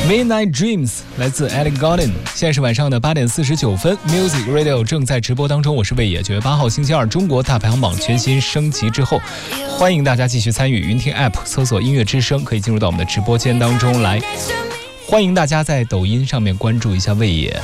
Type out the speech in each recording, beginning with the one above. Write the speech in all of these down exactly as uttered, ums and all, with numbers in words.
Midnight Dreams 来自 Ellie Goulding。现在是晚上的八点四十九分 ，Music Radio 正在直播当中。我是魏野，九月八号星期二，中国大排行榜全新升级之后，欢迎大家继续参与。云听 App 搜索音乐之声，可以进入到我们的直播间当中来。欢迎大家在抖音上面关注一下魏野。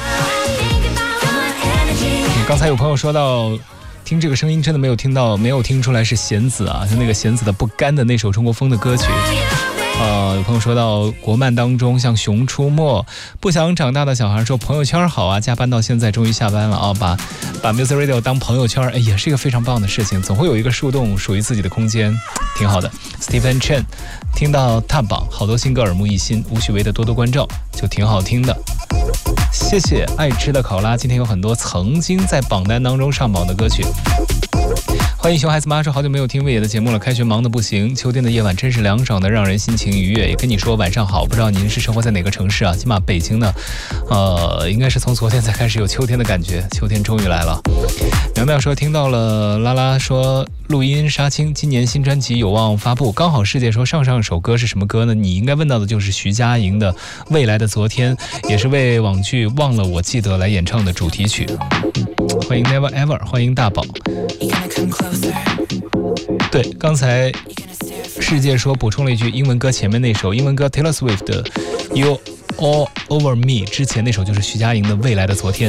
刚才有朋友说到，听这个声音真的没有听到，没有听出来是弦子啊，就那个弦子的不甘的那首中国风的歌曲。呃，有朋友说到国漫当中，像《熊出没》，不想长大的小孩说朋友圈好啊，加班到现在终于下班了啊，把把 Music Radio 当朋友圈，哎，也是一个非常棒的事情，总会有一个树洞属于自己的空间，挺好的。Stephen Chen 听到踏榜，好多新歌耳目一新，吴许巍的多多关照就挺好听的。谢谢爱吃的考拉，今天有很多曾经在榜单当中上榜的歌曲。欢迎熊孩子妈说好久没有听魏野的节目了，开学忙得不行，秋天的夜晚真是凉爽的让人心情愉悦。也跟你说晚上好，不知道您是生活在哪个城市啊？起码北京呢，呃，应该是从昨天才开始有秋天的感觉，秋天终于来了。苗苗说听到了，拉拉说录音杀青，今年新专辑有望发布。刚好世界说上上首歌是什么歌呢？你应该问到的就是徐佳莹的《未来的昨天》，也是为网剧《忘了我记得》来演唱的主题曲。欢迎 Never Ever， 欢迎大宝。对，刚才世界说补充了一句英文歌，前面那首英文歌 Taylor Swift 的 You All Over Me 之前那首就是徐佳莹的《未来的昨天》。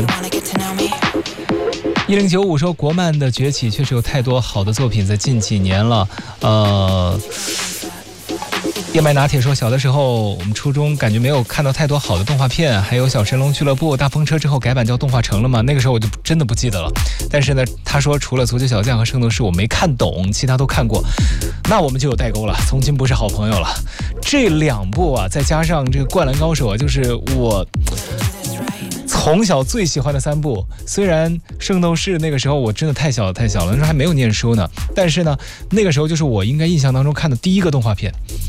一零九五说国漫的崛起确实有太多好的作品在近几年了。呃，燕麦拿铁说小的时候我们初中感觉没有看到太多好的动画片，还有小神龙俱乐部、大风车之后改版叫动画城了吗？那个时候我就真的不记得了。但是呢，他说除了足球小将和圣斗士我没看懂，其他都看过，那我们就有代沟了，从今不是好朋友了。这两部啊，再加上这个灌篮高手啊，就是我从小最喜欢的三部。虽然圣斗士那个时候我真的太小太小了，那时候还没有念书呢，但是呢，那个时候就是我应该印象当中看的第一个动画片。